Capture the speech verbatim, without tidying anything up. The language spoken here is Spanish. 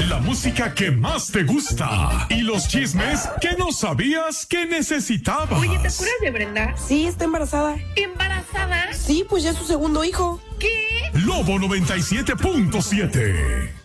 La música que más te gusta y los chismes que no sabías que necesitabas. Oye, ¿te acuerdas de Brenda? Sí, está embarazada. ¿Embarazada? Sí, pues ya es su segundo hijo. ¿Qué? Lobo noventa y siete punto siete.